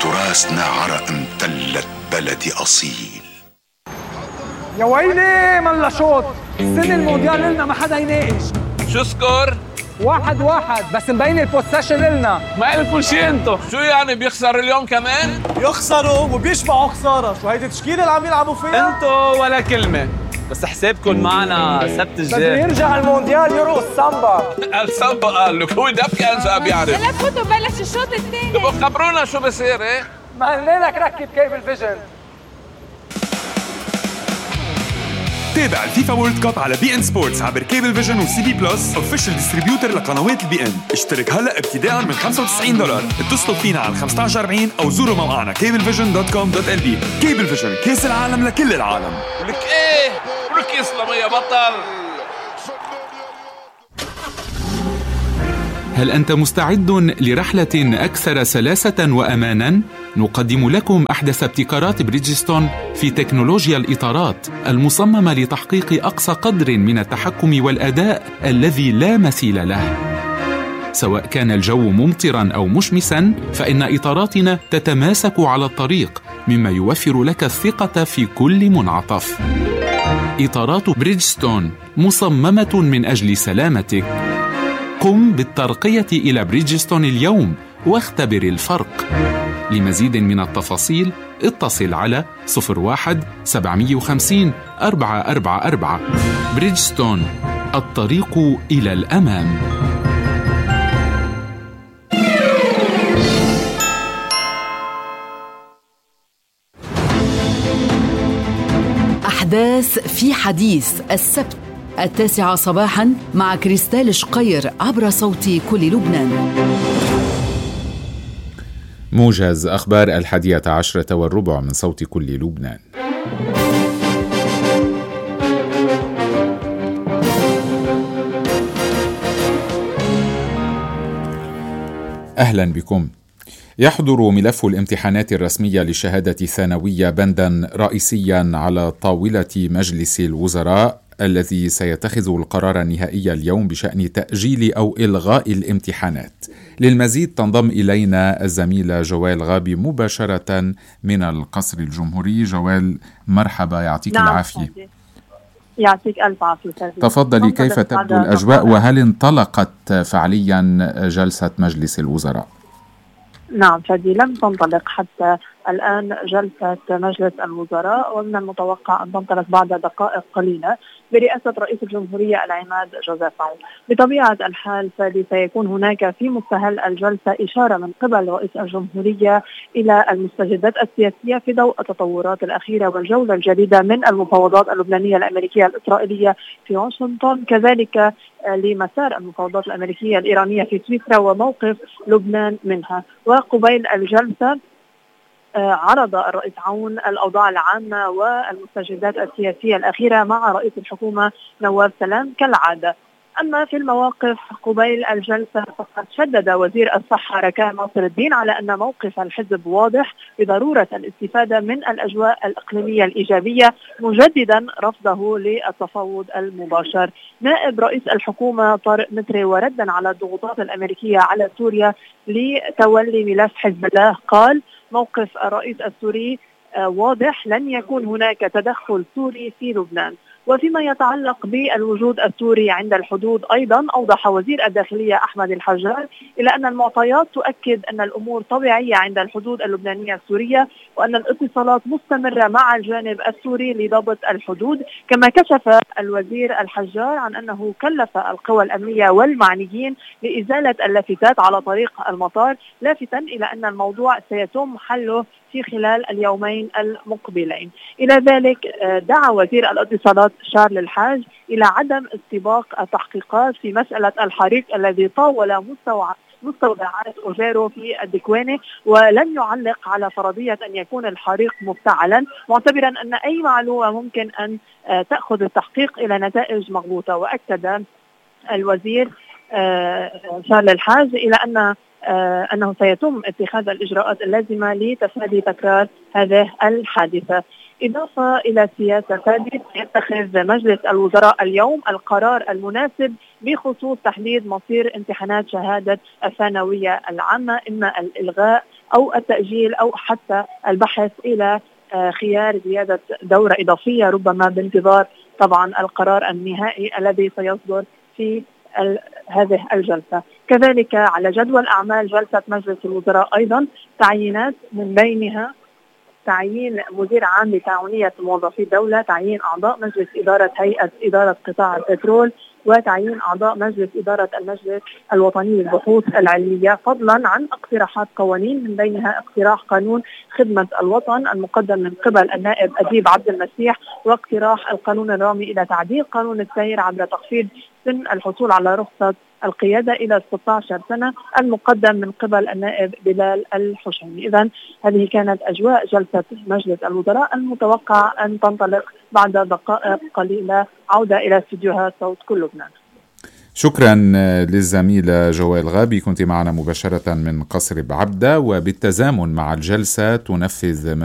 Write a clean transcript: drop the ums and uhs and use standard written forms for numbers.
تراثنا عرق امتلت بلدي أصيل. يا ويلي ملا شوط، السنة المونديال لنا ما حدا يناقش. شو سكور؟ 1-1 بس مبين البوسيشن لنا. ما قلتوا شي انتو. شو يعني بيخسر اليوم كمان؟ يخسروا وبيشبعوا خسارة. شو هيدي التشكيلة اللي عم يلعبوا فيها؟ انتو ولا كلمة، بس حسابكم معنا سبت الجاي. بده يرجع المونديال يرقص سامبا. السامبا قال لك هو دب كان بيعرف. هلا فوتوا بلش الشوط الثاني. تبقوا خبرونا شو بصير. ايه ما قلنا لك ركب كيبل فيجن. تابع الفيفا وورلد كاب على بي ان سبورتس عبر كيبل فيجن وسي بي بلس اوفيشال ديستريبيوتر لقنوات البي ان. اشترك هلا ابتداء من $95. اتصلوا فينا على 1540 او زوروا موقعنا cablevision.com.lb. كيبل فيجن، كاس العالم لكل العالم. ولك ايه ولك يسلم يا بطل. هل أنت مستعد لرحلة أكثر سلاسة وأماناً؟ نقدم لكم أحدث ابتكارات بريدجستون في تكنولوجيا الإطارات المصممة لتحقيق أقصى قدر من التحكم والأداء الذي لا مثيل له. سواء كان الجو ممطراً أو مشمساً، فإن إطاراتنا تتماسك على الطريق، مما يوفر لك الثقة في كل منعطف. إطارات بريدجستون مصممة من أجل سلامتك. قم بالترقية إلى بريدجستون اليوم واختبر الفرق. لمزيد من التفاصيل اتصل على 01-750-444. بريدجستون، الطريق إلى الأمام. أحداث في حديث السبت 9 صباحاً مع كريستال شقير عبر صوت كل لبنان. موجز أخبار 11:15 من صوت كل لبنان. أهلا بكم. يحضر ملف الامتحانات الرسمية للشهادة الثانوية بندا رئيسيا على طاولة مجلس الوزراء الذي سيتخذ القرار النهائي اليوم بشأن تأجيل أو إلغاء الامتحانات. للمزيد تنضم إلينا الزميلة جوال غابي مباشرة من القصر الجمهوري. جوال مرحبا، يعطيك العافية. يعطيك ألف عافية. تفضلي، كيف تبدو الأجواء وهل انطلقت فعليا جلسة مجلس الوزراء؟ نعم فدي، لم تنطلق حتى الآن جلسة مجلس الوزراء، ومن المتوقع أن تنطلق بعد دقائق قليلة برئاسة رئيس الجمهورية العماد جوزيف عون. بطبيعة الحال فدي سيكون هناك في مستهل الجلسة إشارة من قبل رئيس الجمهورية إلى المستجدات السياسية في ضوء التطورات الأخيرة والجولة الجديدة من المفاوضات اللبنانية الأمريكية الإسرائيلية في واشنطن، كذلك لمسار المفاوضات الأمريكية الإيرانية في سويسرا وموقف لبنان منها. وقبيل الجلسة عرض الرئيس عون الأوضاع العامة والمستجدات السياسية الأخيرة مع رئيس الحكومة نواف سلام كالعادة. أما في المواقف قبيل الجلسة فقد شدد وزير الصحة ركان ناصر الدين على أن موقف الحزب واضح بضرورة الاستفادة من الأجواء الإقليمية الإيجابية، مجددا رفضه للتفاوض المباشر. نائب رئيس الحكومة طارق متري وردا على الضغوطات الأمريكية على سوريا لتولي ملف حزب الله قال: موقف الرئيس السوري واضح، لن يكون هناك تدخل سوري في لبنان. وفيما يتعلق بالوجود السوري عند الحدود أيضا أوضح وزير الداخلية أحمد الحجار إلى أن المعطيات تؤكد أن الأمور طبيعية عند الحدود اللبنانية السورية، وأن الاتصالات مستمرة مع الجانب السوري لضبط الحدود. كما كشف الوزير الحجار عن أنه كلف القوى الأمنية والمعنيين لإزالة اللافتات على طريق المطار، لافتا إلى أن الموضوع سيتم حله في خلال اليومين المقبلين. إلى ذلك دعا وزير الاتصالات شارل الحاج إلى عدم استباق التحقيقات في مسألة الحريق الذي طاول مستودعات أوجيرو في الدكوانة، ولن يعلق على فرضية أن يكون الحريق مفتعلا، معتبرا أن أي معلومة ممكن أن تأخذ التحقيق إلى نتائج مغلوطة. وأكد الوزير شارل الحاج إلى أن أنه سيتم اتخاذ الإجراءات اللازمة لتفادي تكرار هذه الحادثة. إضافة إلى سياسة هذه، يتخذ مجلس الوزراء اليوم القرار المناسب بخصوص تحديد مصير امتحانات شهادة الثانوية العامة، إما الإلغاء أو التأجيل أو حتى البحث إلى خيار زيادة دورة إضافية، ربما بانتظار طبعا القرار النهائي الذي سيصدر في هذه الجلسة. كذلك على جدول أعمال جلسة مجلس الوزراء أيضا تعيينات، من بينها تعيين مدير عام لتعاونية موظفي الدولة، تعيين أعضاء مجلس إدارة هيئة إدارة قطاع البترول، وتعيين أعضاء مجلس إدارة المجلس الوطني للبحوث العلمية، فضلا عن اقتراحات قوانين، من بينها اقتراح قانون خدمة الوطن المقدم من قبل النائب أديب عبد المسيح، واقتراح القانون الرامي إلى تعديل قانون السير عبر تخفيض سن الحصول على رخصة القيادة إلى 16 سنة المقدم من قبل النائب بلال الحشيمي. إذن هذه كانت أجواء جلسة مجلس الوزراء المتوقع أن تنطلق بعد دقائق قليلة. عودة إلى استديوهات صوت كل لبنان. شكرا للزميلة جوال غابي، كنت معنا مباشرة من قصر بعبدة. وبالتزامن مع الجلسة تنفذ